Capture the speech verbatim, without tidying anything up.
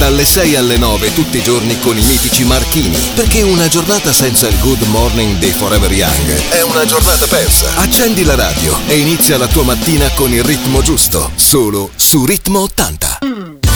dalle sei alle nove tutti i giorni con i mitici Martini, perché una giornata senza il Good Morning dei Forever Young è una giornata persa. Accendi la radio e inizia la tua mattina con il ritmo giusto, solo su Ritmo ottanta.